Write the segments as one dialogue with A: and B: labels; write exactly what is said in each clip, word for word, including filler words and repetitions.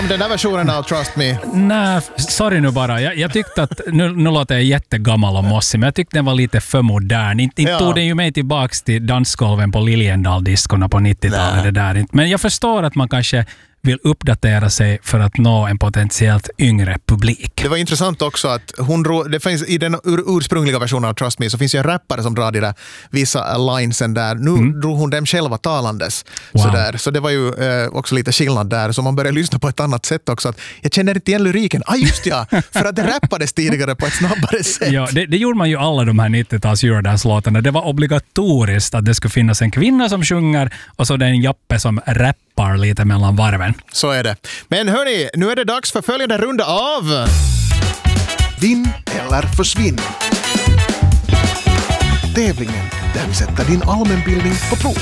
A: Den där versionen av Trust Me.
B: Nej, sorry nu bara. Jag, jag tyckte att, nu, nu låter jag jättegammal och mossig, men jag tyckte den var lite för modern. Inte, inte ja. tog den ju mig tillbaka till dansgolven på Liljendal-diskorna på nittiotalet. Det där. Men jag förstår att man kanske vill uppdatera sig för att nå en potentiellt yngre publik.
A: Det var intressant också att hon dro, det finns i den ur, ursprungliga versionen av Trust Me så finns ju en rappare som drar de där vissa linesen där. Nu mm. drog hon dem själva talandes. Wow. Sådär. Så det var ju eh, också lite skillnad där. Så man började lyssna på ett annat sätt också. Att jag känner inte igen lyriken. Ah just ja, för att det rappades tidigare på ett snabbare sätt.
B: Ja, det, det gjorde man ju alla de här nittio-tals Eurodance-låtarna. Det var obligatoriskt att det skulle finnas en kvinna som sjunger och så den Jappe som rappar lite mellan varven.
A: Så är det. Men hörni, nu är det dags för följande runda av Vinn eller försvinn. Tävlingen där vi sätter din allmänbildning på prov.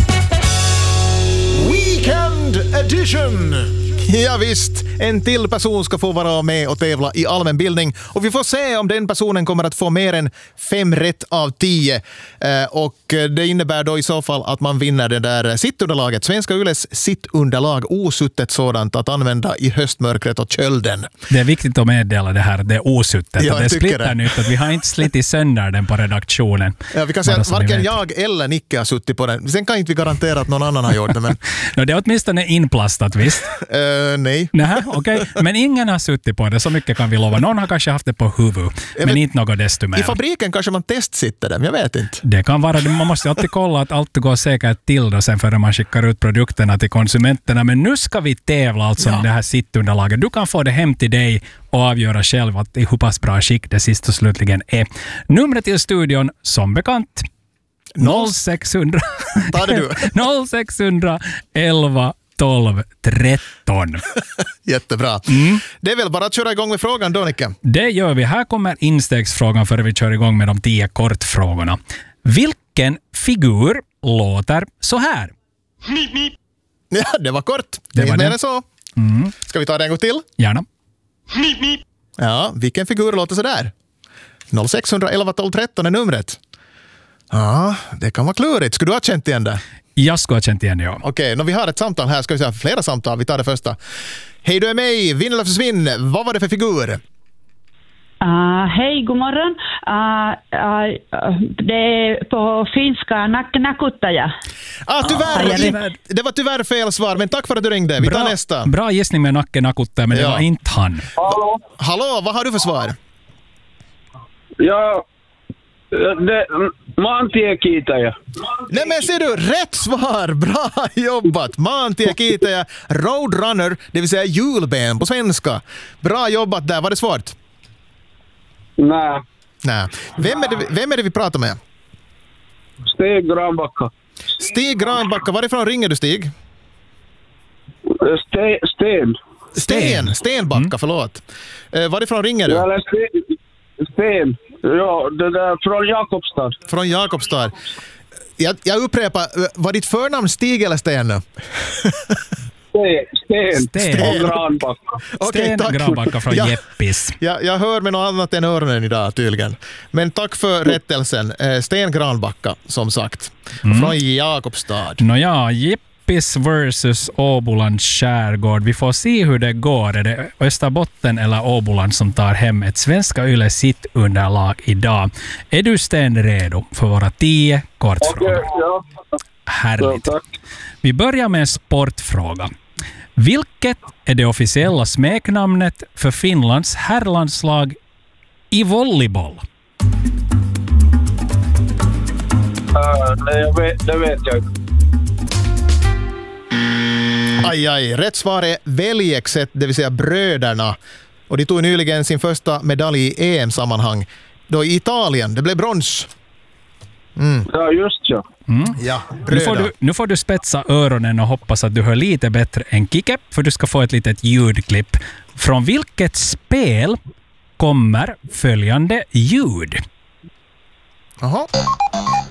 A: Weekend edition! Ja visst, en till person ska få vara med och tävla i allmänbildning. Och vi får se om den personen kommer att få mer än fem rätt av tio. Eh, och det innebär då i så fall att man vinner det där sittunderlaget. Svenska Yles sittunderlag, osuttet sådant att använda i höstmörkret och kölden.
B: Det är viktigt att meddela det här, det är osuttet.
A: Ja,
B: det är splittar nytt att vi har inte slitit sönder den på redaktionen.
A: Ja, vi kan säga att varken jag eller Nicke har suttit på den. Sen kan inte vi garantera att någon annan har gjort det. Men...
B: no, det är åtminstone inplastat, visst?
A: Uh, nej.
B: Nej, okej. Okay. Men ingen har suttit på det, så mycket kan vi lova. Någon har kanske haft det på huvud, men vet, inte något desto mer.
A: I fabriken kanske man testsitter dem, jag vet inte.
B: Det kan vara, man måste alltid kolla att allt går säkert till då sen före man skickar ut produkterna till konsumenterna. Men nu ska vi tävla alltså ja. om det här sittunderlaget. Du kan få det hem till dig och avgöra själv att hur pass bra skick det sist och slutligen är. Numret till studion, som bekant, noll sex hundra
A: Ta det du.
B: noll sex hundra elva tolv tretton.
A: Jättebra.
B: Mm.
A: Det är väl bara att köra igång med frågan då, Nicke?
B: Det gör vi. Här kommer instegsfrågan före vi kör igång med de tio kortfrågorna. Vilken figur låter så här?
A: Ja, det var kort.
B: Det
A: det
B: var
A: mer
B: det.
A: än så.
B: Mm.
A: Ska vi ta det en gång till?
B: Gärna.
A: Ja, vilken figur låter så där? noll sex elva tolv tretton är numret. Ja, det kan vara klurigt. Skulle du ha känt igen det?
B: Jag skulle ha känt igen det, ja.
A: Okej, okay, vi har ett samtal här. Ska vi säga flera samtal? Vi tar det första. Hej, du är med. Vinn eller försvinn. Vad var det för figur?
C: Uh, hej, god morgon. Uh, uh, det är på finska nak- nakuttaja.
A: Ah, tyvärr. Ah, det var tyvärr fel svar, men tack för att du ringde. Vi tar
B: bra,
A: nästa.
B: Bra gissning med nacken nakuttaja, men ja. det var inte han.
D: Hallå?
A: Hallå, vad har du för svar?
D: Ja, det, maantiekiitaja.
A: Nej men ser du, rätt svar! Bra jobbat! Maantiekiitaja, roadrunner, det vill säga hjulben på svenska. Bra jobbat där, var det svårt?
D: Nej.
A: Nej. Vem är det, vem är det vi pratar med?
D: Stig Granbacka.
A: Stig Granbacka, varifrån ringer du, Stig?
D: Sten. Sten.
A: Sten, Stenbacka, mm. förlåt. Eh, varifrån ringer du?
D: Ja, Sten. Sten. Ja, det där från Jakobstad.
A: Från Jakobstad. Jag, jag upprepar, var ditt förnamn Stig eller Sten?
D: Sten.
B: Sten.
D: Sten. Och Granbacka.
A: Okay,
B: Sten
A: tack.
B: Granbacka från
A: ja,
B: Jeppis.
A: Ja, jag hör med något annat än öronen idag tydligen. Men tack för rättelsen. Sten Granbacka, som sagt. Mm. Från Jakobstad.
B: Nåja, Jeppis versus Åbolands skärgård. Vi får se hur det går. Är det Österbotten eller Åboland som tar hem ett Svenska Yle sitt underlag idag? Är du, Sten, redo för våra tio kortfrågor?
D: Okay, ja.
B: Härligt.
D: Ja,
B: vi börjar med en sportfråga. Vilket är det officiella smeknamnet för Finlands herrlandslag i volleyboll?
D: Uh, nej, jag vet, det vet jag inte.
A: Aj, aj. Rätt svar är Veljekset, det vill säga bröderna. Och de tog nyligen sin första medalj i E M-sammanhang. Då i Italien. Det blev brons. Mm.
D: Ja, just ja.
B: Mm.
A: Ja,
B: nu, får du, nu får du spetsa öronen och hoppas att du hör lite bättre än Kike, för du ska få ett litet ljudklipp. Från vilket spel kommer följande ljud?
A: Jaha.